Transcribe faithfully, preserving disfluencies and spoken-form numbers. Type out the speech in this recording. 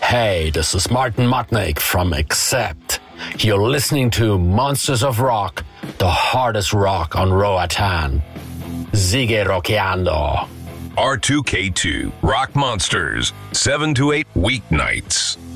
Hey, this is Martin Motnick from Accept. You're listening to Monsters of Rock, the hardest rock on Roatan. Sigue rockeando. R two K two, Rock Monsters, seven to eight weeknights.